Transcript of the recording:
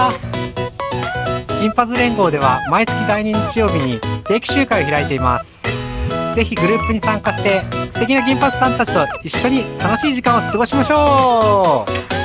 は。銀髪連合では毎月第2日曜日に定期集会を開いています。ぜひグループに参加して素敵な銀髪さんたちと一緒に楽しい時間を過ごしましょう。